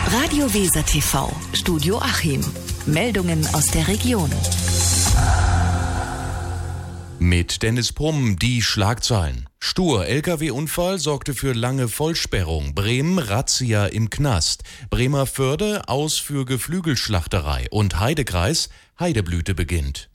Radio Weser TV, Studio Achim. Meldungen aus der Region. Mit Dennis Brumm die Schlagzeilen. Stur, Lkw-Unfall sorgte für lange Vollsperrung. Bremen, Razzia im Knast. Bremerförde, aus für Geflügelschlachterei. Und Heidekreis, Heideblüte beginnt.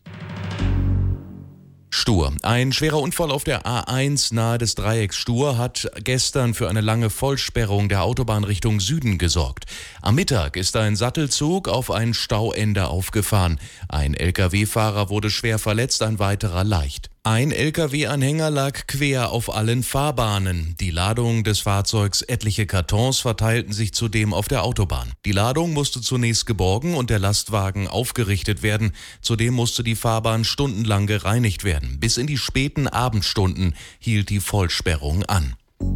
Stur. Ein schwerer Unfall auf der A1 nahe des Dreiecks Stur hat gestern für eine lange Vollsperrung der Autobahn Richtung Süden gesorgt. Am Mittag ist ein Sattelzug auf ein Stauende aufgefahren. Ein Lkw-Fahrer wurde schwer verletzt, ein weiterer leicht. Ein Lkw-Anhänger lag quer auf allen Fahrbahnen. Die Ladung des Fahrzeugs, etliche Kartons, verteilten sich zudem auf der Autobahn. Die Ladung musste zunächst geborgen und der Lastwagen aufgerichtet werden. Zudem musste die Fahrbahn stundenlang gereinigt werden. Bis in die späten Abendstunden hielt die Vollsperrung an.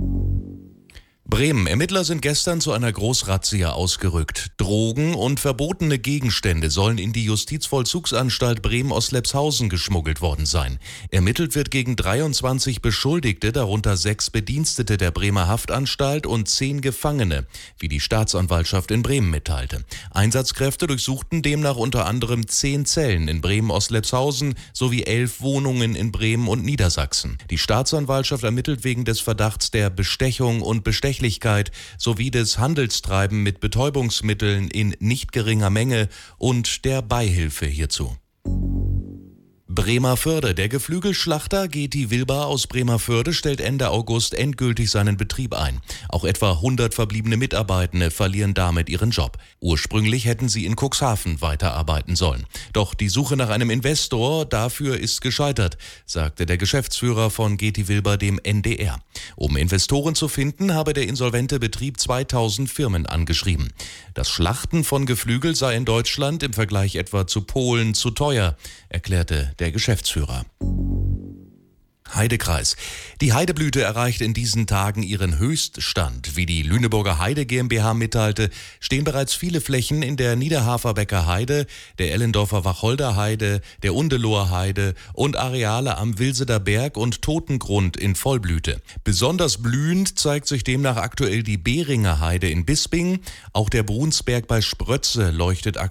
Bremen. Ermittler sind gestern zu einer Großrazzia ausgerückt. Drogen und verbotene Gegenstände sollen in die Justizvollzugsanstalt Bremen-Ostlepshausen geschmuggelt worden sein. Ermittelt wird gegen 23 Beschuldigte, darunter 6 Bedienstete der Bremer Haftanstalt und 10 Gefangene, wie die Staatsanwaltschaft in Bremen mitteilte. Einsatzkräfte durchsuchten demnach unter anderem 10 Zellen in Bremen-Ostlepshausen sowie 11 Wohnungen in Bremen und Niedersachsen. Die Staatsanwaltschaft ermittelt wegen des Verdachts der Bestechung und Bestechlichkeit sowie des Handelstreiben mit Betäubungsmitteln in nicht geringer Menge und der Beihilfe hierzu. Bremerförde. Der Geflügelschlachter Geti Wilber aus Bremerförde stellt Ende August endgültig seinen Betrieb ein. Auch etwa 100 verbliebene Mitarbeitende verlieren damit ihren Job. Ursprünglich hätten sie in Cuxhaven weiterarbeiten sollen. Doch die Suche nach einem Investor dafür ist gescheitert, sagte der Geschäftsführer von Geti Wilber dem NDR. Um Investoren zu finden, habe der insolvente Betrieb 2000 Firmen angeschrieben. Das Schlachten von Geflügel sei in Deutschland im Vergleich etwa zu Polen zu teuer, erklärte der Geschäftsführer. Heidekreis. Die Heideblüte erreicht in diesen Tagen ihren Höchststand. Wie die Lüneburger Heide GmbH mitteilte, stehen bereits viele Flächen in der Niederhaferbecker Heide, der Ellendorfer Wacholder Heide, der Undeloher Heide und Areale am Wilseder Berg und Totengrund in Vollblüte. Besonders blühend zeigt sich demnach aktuell die Behringer Heide in Bisping. Auch der Brunsberg bei Sprötze leuchtet aktuell